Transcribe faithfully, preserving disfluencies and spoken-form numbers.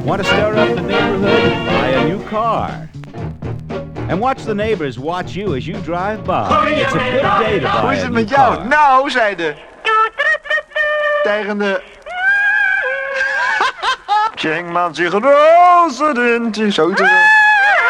Want to stir up the neighborhood? Buy a new car. And watch the neighbors watch you as you drive by. It's a good day to Hoe buy is a het new met jou? car. Nou, zei de... Tegen de... Tjengman zich rozen in, zo te zeggen.